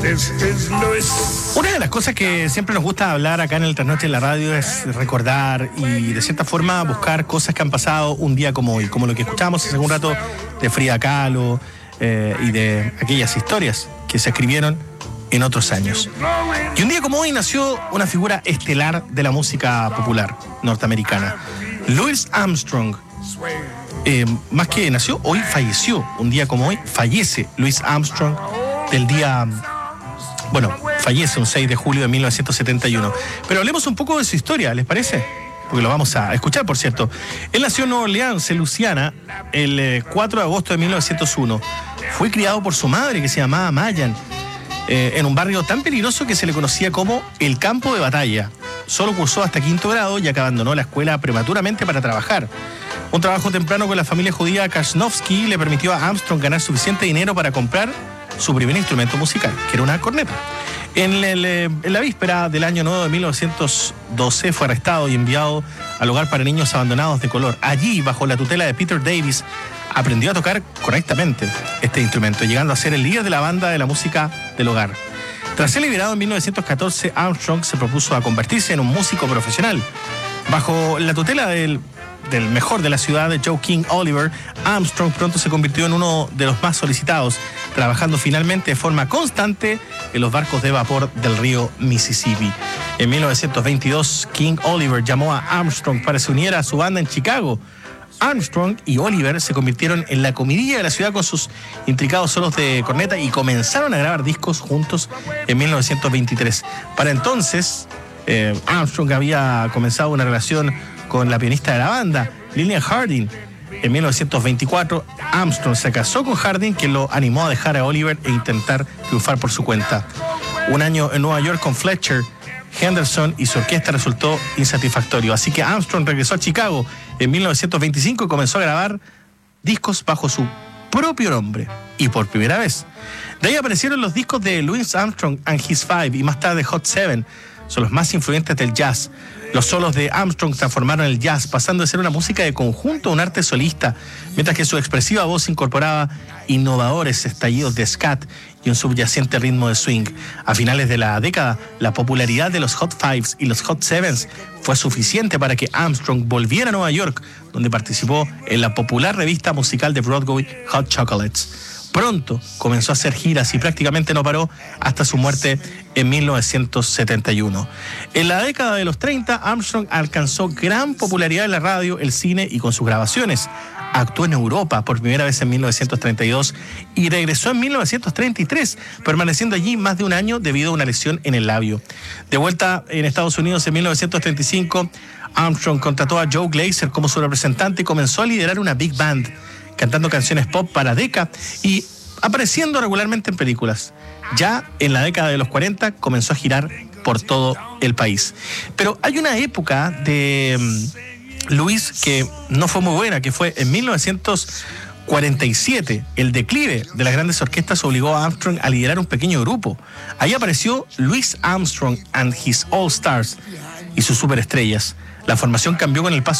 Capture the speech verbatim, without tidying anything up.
Una de las cosas que siempre nos gusta hablar acá en el Trasnoche en la radio es recordar y de cierta forma buscar cosas que han pasado un día como hoy, como lo que escuchábamos hace un rato de Frida Kahlo eh, y de aquellas historias que se escribieron en otros años. Y un día como hoy nació una figura estelar de la música popular norteamericana, Louis Armstrong. Eh, más que nació, hoy falleció. Un día como hoy fallece Louis Armstrong del día... Bueno, fallece un seis de julio de mil novecientos setenta y uno. Pero hablemos un poco de su historia, ¿les parece? Porque lo vamos a escuchar, por cierto. Él nació en Nueva Orleans, en Luisiana, el eh, cuatro de agosto de mil novecientos uno. Fue criado por su madre, que se llamaba Mayan, eh, en un barrio tan peligroso que se le conocía como el campo de batalla. Solo cursó hasta quinto grado, ya que abandonó la escuela prematuramente para trabajar. Un trabajo temprano con la familia judía Kasnovsky le permitió a Armstrong ganar suficiente dinero para comprar su primer instrumento musical, que era una corneta. En, el, en la víspera del año nuevo de mil novecientos doce fue arrestado y enviado al hogar para niños abandonados de color. Allí, bajo la tutela de Peter Davis, aprendió a tocar correctamente este instrumento, llegando a ser el líder de la banda de la música del hogar. Tras ser liberado en mil novecientos catorce, Armstrong se propuso a convertirse en un músico profesional. Bajo la tutela del del mejor de la ciudad, de Joe King Oliver, Armstrong pronto se convirtió en uno de los más solicitados, trabajando finalmente de forma constante en los barcos de vapor del río Mississippi. En mil novecientos veintidós, King Oliver llamó a Armstrong para que se uniera a su banda en Chicago. Armstrong y Oliver se convirtieron en la comidilla de la ciudad con sus intricados solos de corneta y comenzaron a grabar discos juntos en mil novecientos veintitrés. Para entonces, eh, Armstrong había comenzado una relación con la pianista de la banda, Lillian Harding. En mil novecientos veinticuatro, Armstrong se casó con Harding, quien lo animó a dejar a Oliver e intentar triunfar por su cuenta. Un año en Nueva York con Fletcher Henderson y su orquesta resultó insatisfactorio, así que Armstrong regresó a Chicago en mil novecientos veinticinco y comenzó a grabar discos bajo su propio nombre, y por primera vez. De ahí aparecieron los discos de Louis Armstrong and His Five y más tarde Hot Seven. Son los más influyentes del jazz. Los solos de Armstrong transformaron el jazz, pasando de ser una música de conjunto a un arte solista, mientras que su expresiva voz incorporaba innovadores estallidos de scat y un subyacente ritmo de swing. A finales de la década, la popularidad de los Hot Fives y los Hot Sevens fue suficiente para que Armstrong volviera a Nueva York, donde participó en la popular revista musical de Broadway Hot Chocolates. Pronto comenzó a hacer giras y prácticamente no paró hasta su muerte en mil novecientos setenta y uno. En la década de los treinta, Armstrong alcanzó gran popularidad en la radio, el cine y con sus grabaciones. Actuó en Europa por primera vez en mil novecientos treinta y dos y regresó en mil novecientos treinta y tres, permaneciendo allí más de un año debido a una lesión en el labio. De vuelta en Estados Unidos en mil novecientos treinta y cinco, Armstrong contrató a Joe Glazer como su representante y comenzó a liderar una big band, cantando canciones pop para Decca y apareciendo regularmente en películas. Ya en la década de los cuarenta comenzó a girar por todo el país. Pero hay una época de um, Louis que no fue muy buena, que fue en mil novecientos cuarenta y siete. El declive de las grandes orquestas obligó a Armstrong a liderar un pequeño grupo. Ahí apareció Louis Armstrong and His All Stars y sus superestrellas. La formación cambió con el paso